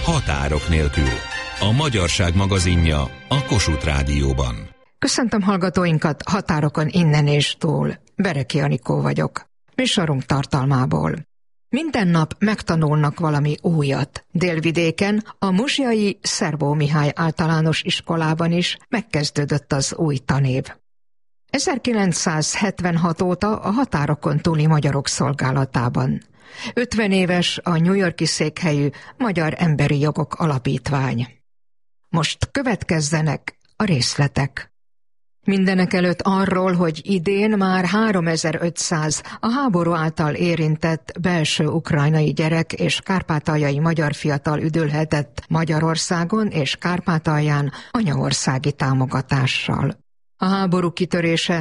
Határok nélkül. A Magyarság magazinja a Kossuth Rádióban. Köszöntöm hallgatóinkat határokon innen és túl. Bereki Anikó vagyok. Műsorunk tartalmából. Minden nap megtanulnak valami újat. Délvidéken, a muzsiai Szerbó Mihály általános iskolában is megkezdődött az új tanév. 1976 óta a határokon túli magyarok szolgálatában. 50 éves a New York-i székhelyű Magyar Emberi Jogok Alapítvány. Most következzenek a részletek. Mindenekelőtt arról, hogy idén már 3500 a háború által érintett belső ukrajnai gyerek és kárpátaljai magyar fiatal üdülhetett Magyarországon és Kárpátalján anyaországi támogatással. A háború kitörése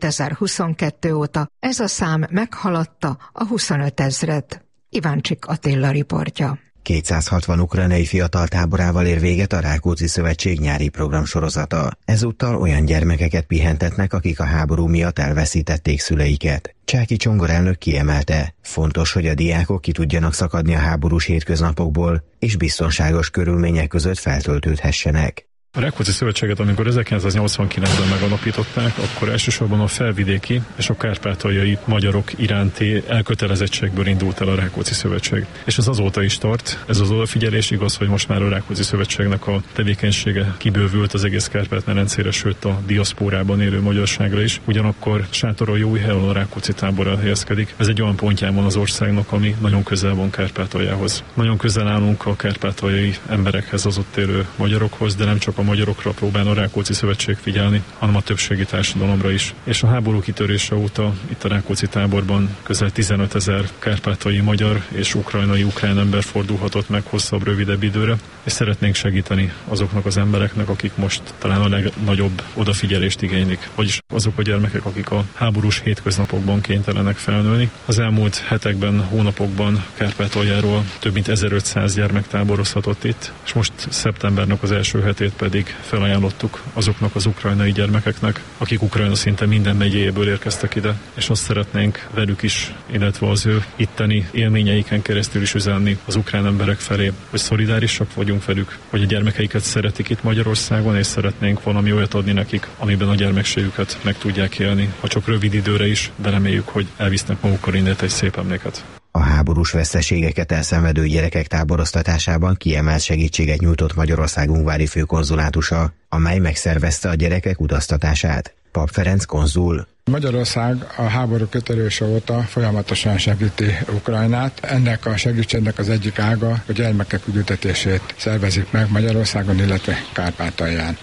2022 óta ez a szám meghaladta a 25 000-et. Iváncsik Attila riportja. 260 ukrajnai fiatal táborával ér véget a Rákóczi Szövetség nyári programsorozata. Ezúttal olyan gyermekeket pihentetnek, akik a háború miatt elveszítették szüleiket. Csáky Csongor elnök kiemelte, fontos, hogy a diákok ki tudjanak szakadni a háborús hétköznapokból, és biztonságos körülmények között feltöltődhessenek. A Rákóczi Szövetséget, amikor 1989-ben megalapították, akkor elsősorban a felvidéki és a kárpátaljai magyarok iránti elkötelezettségből indult el a Rákóczi Szövetség. És ez azóta is tart. Ez az odafigyelés, igaz, hogy most már a Rákóczi Szövetségnek a tevékenysége kibővült az egész Kárpát-medencére, sőt a diaszpórában élő magyarságra is. Ugyanakkor Sátoraljóújhelyen a Rákóczi tábor elhelyezkedik. Ez egy olyan pontján van az országnak, ami nagyon közel van Kárpátaljához. Nagyon közel állunk a kárpátaljai emberekhez, az ott élő magyarokhoz, de nem csak a magyarokra próbál a Rákóczi Szövetség figyelni, hanem a többségi társadalomra is. És a háború kitörése óta itt a Rákóczi táborban közel 15 000 kárpátaljai magyar és ukrán ember fordulhatott meg hosszabb, rövidebb időre, és szeretnénk segíteni azoknak az embereknek, akik most talán a legnagyobb odafigyelést igénylik, vagyis azok a gyermekek, akik a háborús hétköznapokban kénytelenek felnőni. Az elmúlt hetekben, hónapokban Kárpátaljáról több mint 1500 gyermek táborozhatott itt, és most szeptembernek az első hetét pedig felajánlottuk azoknak az ukrajnai gyermekeknek, akik Ukrajna szinte minden megyéjéből érkeztek ide, és azt szeretnénk velük is, illetve az ő itteni élményeiken keresztül is üzenni az ukrán emberek felé, hogy szolidárisak vagyunk velük, hogy a gyermekeiket szeretik itt Magyarországon, és szeretnénk valami olyat adni nekik, amiben a gyermekségüket meg tudják élni, ha csak rövid időre is, de reméljük, hogy elvisznek magukkal innen egy szép emléket. A háborús veszteségeket elszenvedő gyerekek táboroztatásában kiemelt segítséget nyújtott Magyarország ungvári főkonzulátusa, amely megszervezte a gyerekek utaztatását. Pap Ferenc konzul. Magyarország a háború kitörése óta folyamatosan segíti Ukrajnát. Ennek a segítségnek az egyik ága a gyermekek üdültetését szervezik meg Magyarországon, illetve Kárpátalján.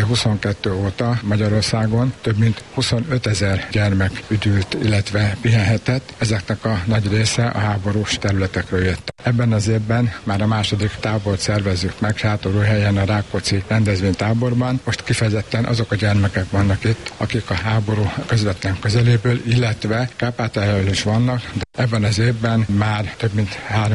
2022 óta Magyarországon több mint 25 000 gyermek üdült, illetve pihenhetett. Ezeknek a nagy része a háborús területekről jött. Ebben az évben már a második tábort szervezzük meg Sátoraljóhelyen a Rákóczi rendezvénytáborban. Most kifejezetten azok a gyermekek vannak itt, akik a háború közvetlen közeléből, illetve Kárpátalján is vannak, de ebben az évben már több mint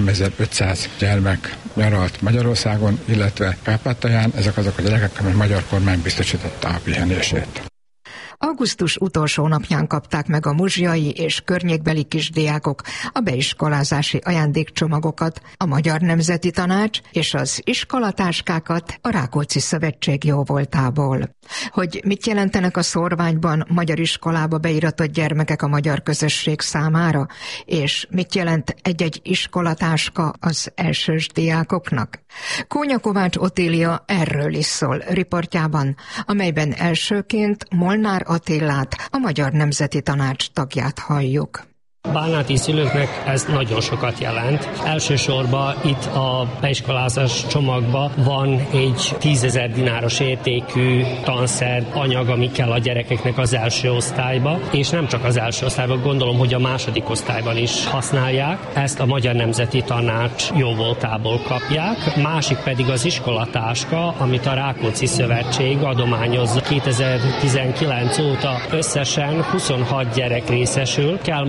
3500 gyermek nyaralt Magyarországon, illetve Kárpátalján. Ezek azok a gyerekek, amely a magyar kormány biztosította a pihenését. Augusztus utolsó napján kapták meg a muzsiai és környékbeli kisdiákok a beiskolázási ajándékcsomagokat, a Magyar Nemzeti Tanács és az iskolatáskákat a Rákóczi Szövetség jóvoltából. Hogy mit jelentenek a szórványban magyar iskolába beiratott gyermekek a magyar közösség számára, és mit jelent egy-egy iskolatáska az elsős diákoknak? Kónya Kovács Otília erről is szól riportjában, amelyben elsőként Molnár Attilát, a Magyar Nemzeti Tanács tagját halljuk. Bánáti szülőknek ez nagyon sokat jelent. Elsősorban itt a beiskolázás csomagban van egy 10 000 dináros értékű tanszer anyag, ami kell a gyerekeknek az első osztályba, és nem csak az első osztályban, gondolom, hogy a második osztályban is használják. Ezt a Magyar Nemzeti Tanács jóvoltából kapják. Másik pedig az iskolatáska, amit a Rákóczi Szövetség adományozza 2019 óta. Összesen 26 gyerek részesül. Kell mondani,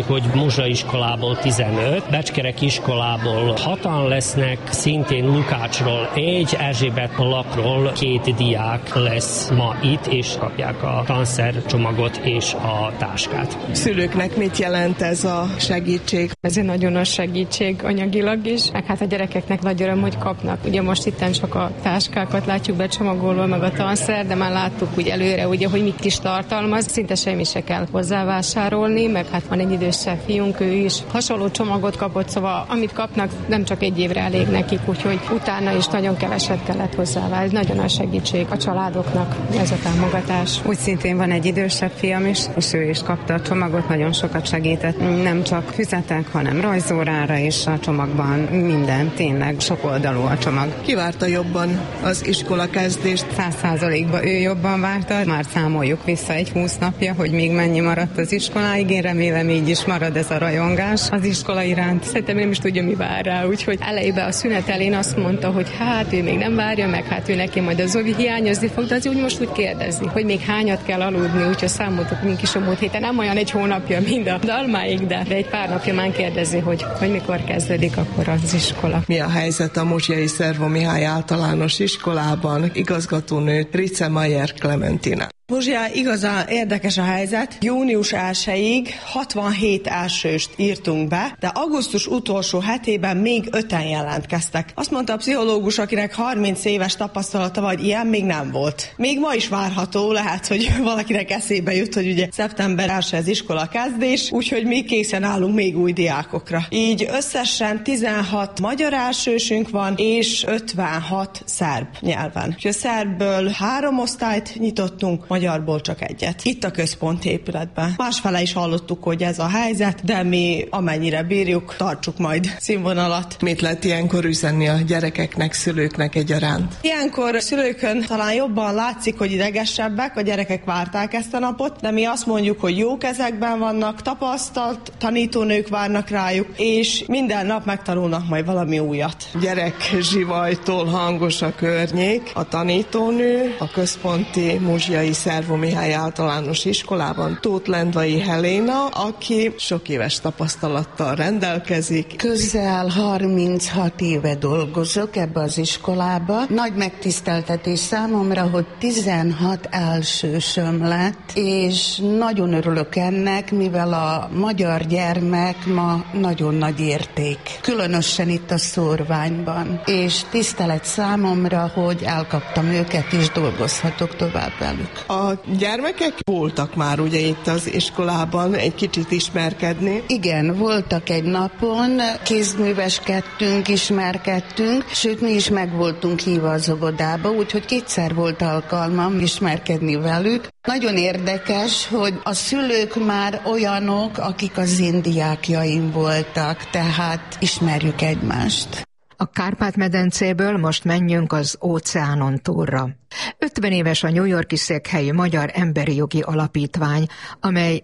hogy Muzsa iskolából 15, Becskerek iskolából 6-an lesznek, szintén Lukácsról 1, Erzsébet lakról 2 diák lesz ma itt, és kapják a tanszercsomagot és a táskát. Szülőknek mit jelent ez a segítség? Ez egy nagyon nagy segítség anyagilag is, meg hát a gyerekeknek nagy öröm, hogy kapnak. Ugye most itten csak a táskákat látjuk becsomagolva, meg a tanszer, de már láttuk úgy előre, ugye, hogy mit is tartalmaz. Szinte semmi se kell hozzávásárolni, meg hát van egy idősebb fiunk, ő is hasonló csomagot kapott, szóval amit kapnak, nem csak egy évre elég nekik, úgyhogy utána is nagyon keveset kellett hozzáválni. Nagyon nagy segítség a családoknak ez a támogatás. Úgy szintén van egy idősebb fiam is, és ő is kapta a csomagot, nagyon sokat segített. Nem csak füzetek, hanem rajzórára is a csomagban minden, tényleg sok oldalú a csomag. Ki várta jobban az iskola kezdést? 100%-ban ő jobban várta, már számoljuk vissza egy 20 napja, hogy még mennyi maradt az iskoláig. Én remélem így is marad ez a rajongás az iskola iránt. Szerintem nem is tudja, mi vár rá, úgyhogy elejében a szünet elén azt mondta, hogy hát ő még nem várja meg, hát ő neki majd a Zovi hiányozni fog, de az úgy most úgy kérdezni, hogy még hányat kell aludni, úgyhogy számoltuk mink is a múlt héten, nem olyan egy hónapja, mind a dalmáig, de egy pár napja már kérdezi, hogy mikor kezdődik akkor az iskola. Mi a helyzet a Muzsiai Szervo Mihály általános iskolában? Igazgatónő Rice Mayer Clementina. Muzsia, igazán érdekes a helyzet. Június 1-ig 67 elsőst írtunk be, de augusztus utolsó hetében még 5-en jelentkeztek. Azt mondta a pszichológus, akinek 30 éves tapasztalata vagy ilyen még nem volt. Még ma is várható, lehet, hogy valakinek eszébe jut, hogy ugye szeptember 1 az iskola kezdés, úgyhogy mi készen állunk még új diákokra. Így összesen 16 magyar elsősünk van, és 56 szerb nyelven. Úgyhogy szerbből 3 osztályt nyitottunk, magyarból csak 1. Itt a központi épületben. Másfele is hallottuk, hogy ez a helyzet, de mi amennyire bírjuk, tartsuk majd színvonalat. Mit lehet ilyenkor üzenni a gyerekeknek, szülőknek egyaránt? Ilyenkor szülőkön talán jobban látszik, hogy idegesebbek, a gyerekek várták ezt a napot, de mi azt mondjuk, hogy jó kezekben vannak, tapasztalt tanítónők várnak rájuk, és minden nap megtanulnak majd valami újat. Gyerek zsivajtól hangos a környék, a tanítónő, a központi Muzsiai Szervo Mihály általános iskolában Tóth Lendvai Heléna, aki sok éves tapasztalattal rendelkezik. Közel 36 éve dolgozok ebbe az iskolába. Nagy megtiszteltetés számomra, hogy 16 elsősöm lett, és nagyon örülök ennek, mivel a magyar gyermek ma nagyon nagy érték. Különösen itt a szórványban. És tisztelet számomra, hogy elkaptam őket, és dolgozhatok tovább velük. A gyermekek voltak már ugye itt az iskolában egy kicsit ismerkedni. Igen, voltak egy napon, kézműveskedtünk, ismerkedtünk, sőt mi is meg voltunk hívva az óvodába, úgyhogy 2-szer volt alkalmam ismerkedni velük. Nagyon érdekes, hogy a szülők már olyanok, akik az én diákjaim voltak, tehát ismerjük egymást. A Kárpát-medencéből most menjünk az óceánon túlra. 50 éves a New York-i székhelyű Magyar Emberi Jogi Alapítvány, amely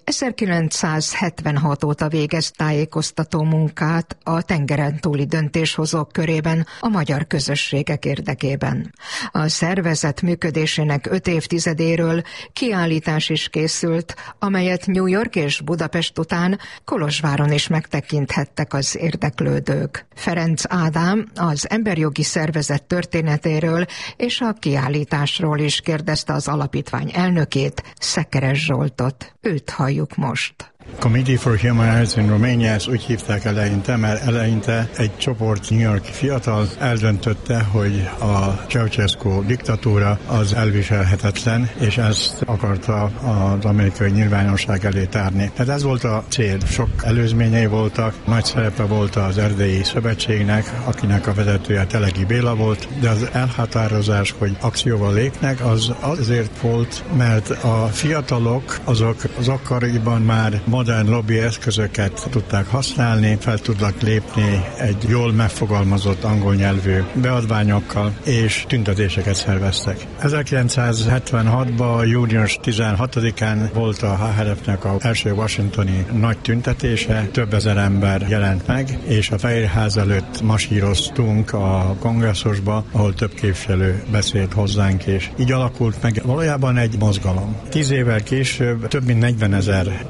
1976 óta végez tájékoztató munkát a tengeren túli döntéshozók körében a magyar közösségek érdekében. A szervezet működésének 5 évtizedéről kiállítás is készült, amelyet New York és Budapest után Kolozsváron is megtekinthettek az érdeklődők. Ferenc Ádám az emberjogi szervezet történetéről és a kiállításról is kérdezte az alapítvány elnökét, Szekeres Zsoltot. Őt halljuk most. Committee for Human Rights in Romania, ezt úgy hívták eleinte, mert eleinte egy csoport New York-i fiatal eldöntötte, hogy a Ceausescu diktatúra az elviselhetetlen, és ezt akarta az amerikai nyilvánosság elé tárni. Tehát ez volt a cél. Sok előzményei voltak, nagy szerepe volt az Erdélyi Szövetségnek, akinek a vezetője Teleki Béla volt, de az elhatározás, hogy akcióval lépnek, az azért volt, mert a fiatalok azok az akkoriban már modern lobby eszközöket tudták használni, fel tudtak lépni egy jól megfogalmazott angol nyelvű beadványokkal, és tüntetéseket szerveztek. 1976-ban, június 16-án volt a HRF-nek az első washingtoni nagy tüntetése, több ezer ember jelent meg, és a Fehérház előtt masíroztunk a kongresszusba, ahol több képviselő beszélt hozzánk, és így alakult meg valójában egy mozgalom. 10 évvel később több mint 40 000 támogató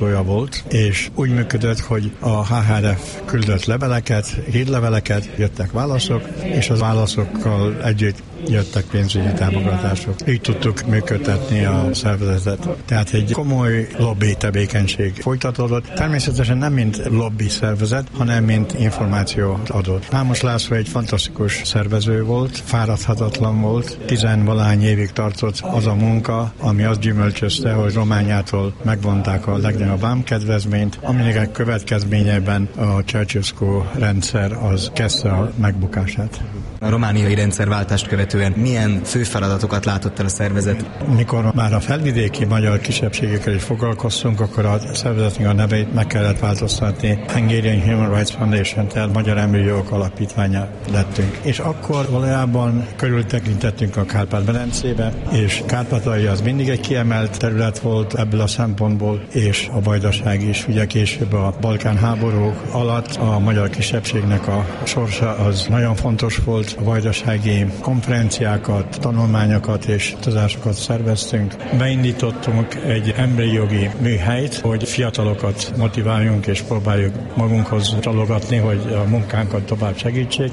támogatója volt, és úgy működött, hogy a HHRF küldött leveleket, hírleveleket, jöttek válaszok, és az válaszokkal együtt jöttek pénzügyi támogatások. Így tudtuk működtetni a szervezetet. Tehát egy komoly lobby tevékenység folytatódott. Természetesen nem mint lobby szervezet, hanem mint információt adott. Námos László egy fantasztikus szervező volt, fáradhatatlan volt. 10-valány évig tartott az a munka, ami azt gyümölcsözte, hogy Romániától megvonták a legnagyobb vámkedvezményt, aminek következményében a Ceausescu rendszer az kezdte a megbukását. A romániai rendszerváltást követően milyen fő feladatokat látott el a szervezet? Mikor már a felvidéki magyar kisebbségekkel is foglalkoztunk, akkor a szervezetnek a nevét meg kellett változtatni. Hungarian Human Rights Foundation, tehát Magyar Emberi Jogok Alapítványa lettünk. És akkor valójában körültekintettünk a Kárpát-medencébe, és Kárpátaljai az mindig egy kiemelt terület volt ebből a szempontból, és a Vajdaság is. Ugye később a Balkán háborúk alatt a magyar kisebbségnek a sorsa az nagyon fontos volt. A vajdasági konferenciákat, tanulmányokat és utazásokat szerveztünk. Beindítottunk egy emberi jogi műhelyt, hogy fiatalokat motiváljunk és próbáljuk magunkhoz csalogatni, hogy a munkánkat tovább segítsék.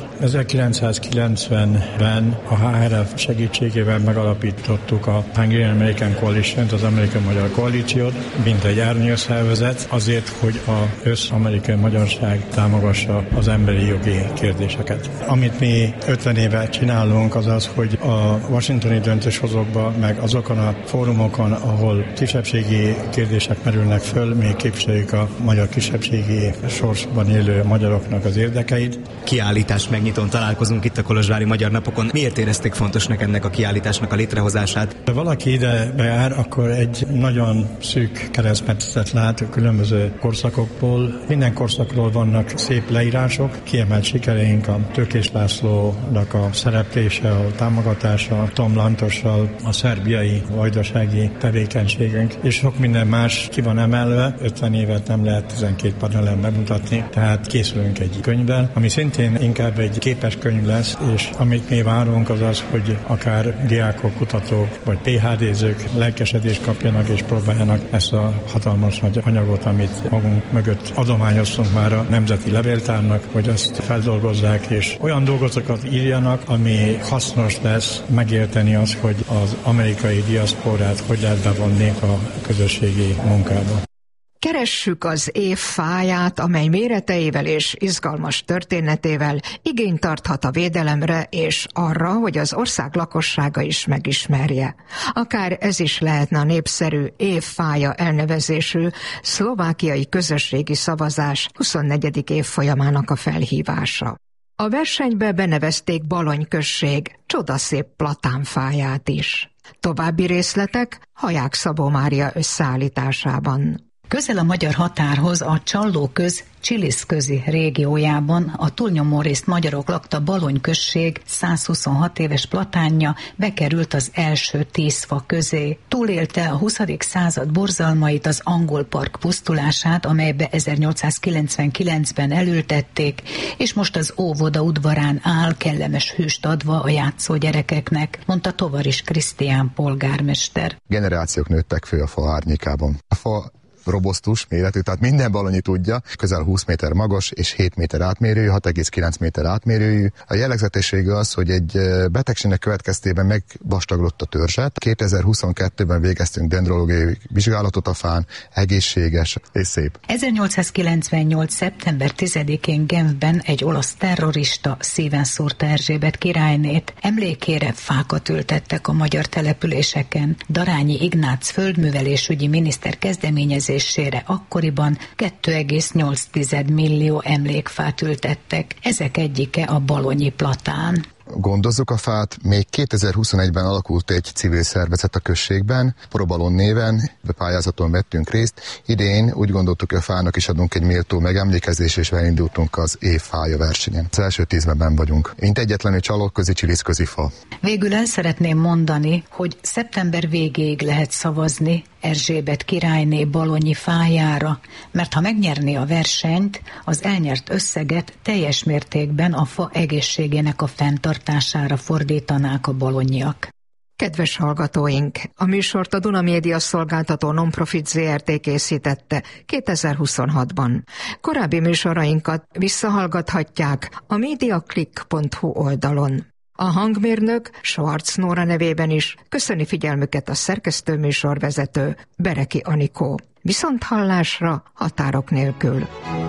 1990-ben a HRF segítségével megalapítottuk a Hungarian American Coalition-t, az Amerikai Magyar Koalíciót, mint egy árnyőszervezet, azért, hogy az össz-amerikai magyarság támogassa az emberi jogi kérdéseket. Amit mi 50 éve csinálunk, az az, hogy a washingtoni döntéshozókban, meg azokon a fórumokon, ahol kisebbségi kérdések merülnek föl, mi képviseljük a magyar kisebbségi sorsban élő magyaroknak az érdekeit. Kiállítás megnyitón találkozunk itt a Kolozsvári Magyar Napokon. Miért érezték fontosnak ennek a kiállításnak a létrehozását? Ha valaki ide bejár, akkor egy nagyon szűk keresztmetszetet lát a különböző korszakokból. Minden korszakról vannak szép leírások, kiemelt sikereink a Tőkés Lászlónak a szereplése, a támogatása, Tom Lantossal, a szerbiai, vajdasági tevékenységünk, és sok minden más ki van emelve. 50 évet nem lehet 12 panelen bemutatni, tehát készülünk egy könyvvel, ami szintén inkább egy képes könyv lesz, és amit mi várunk az az, hogy akár diákok, kutatók, vagy PhD-zők lelkesedést kapjanak, és próbáljanak ezt a hatalmas nagy anyagot, amit magunk mögött adományoztunk már a Nemzeti Levéltárnak, hogy azt feldolgozzák, és olyan dolgokat írjanak, ami hasznos lesz megérteni azt, hogy az amerikai diaszporát hogy lehet bevonni a közösségi munkába. Keressük az év fáját, amely méreteivel és izgalmas történetével igényt tarthat a védelemre és arra, hogy az ország lakossága is megismerje. Akár ez is lehetne a népszerű évfája elnevezésű szlovákiai közösségi szavazás 24. évfolyamának a felhívása. A versenybe benevezték Balony község csodaszép platánfáját is. További részletek Haják Szabó Mária összeállításában. Közel a magyar határhoz a Csallóköz Csiliszközi régiójában a túlnyomó részt magyarok lakta Balony község 126 éves platánja bekerült az első 10 fa közé. Túlélte a 20. század borzalmait, az Angol Park pusztulását, amelybe 1899-ben elültették, és most az óvoda udvarán áll, kellemes hűst adva a játszó gyerekeknek, mondta Tovaris Krisztián polgármester. Generációk nőttek föl a fa árnyékában. A fa robosztus méretű, tehát minden balonyi tudja, közel 20 méter magas és 7 méter átmérőjű, 6,9 méter átmérőjű. A jellegzetessége az, hogy egy betegségnek következtében megvastaglott a törzset. 2022-ben végeztünk dendrológiai vizsgálatot a fán, egészséges és szép. 1898. szeptember 10-én Genfben egy olasz terrorista szíven szúrta Erzsébet királynét. Emlékére fákat ültettek a magyar településeken. Darányi Ignác földművelésügyi miniszter kezdeményezésére akkoriban 2,8 millió emlékfát ültettek. Ezek egyike a balonyi platán. Gondozzuk a fát, még 2021-ben alakult egy civil szervezet a községben, Probalon néven, pályázaton vettünk részt. Idén úgy gondoltuk, hogy a fának is adunk egy méltó megemlékezést, és elindultunk az évfája versenyen. Az első 10-ben vagyunk. Mint egyetlenül Csallóközi Csiliszközi fa. Végül el szeretném mondani, hogy szeptember végéig lehet szavazni Erzsébet királyné balonyi fájára, mert ha megnyerné a versenyt, az elnyert összeget teljes mértékben a fa egészségének a fenntartására fordítanák a balonyiak. Kedves hallgatóink, a műsort a Duna Média Szolgáltató Nonprofit Zrt. Készítette 2026-ban. Korábbi műsorainkat visszahallgathatják a mediaclick.hu oldalon. A hangmérnök Schwarz Nóra nevében is köszöni figyelmüket a szerkesztő műsorvezető Bereki Anikó. Viszonthallásra határok nélkül.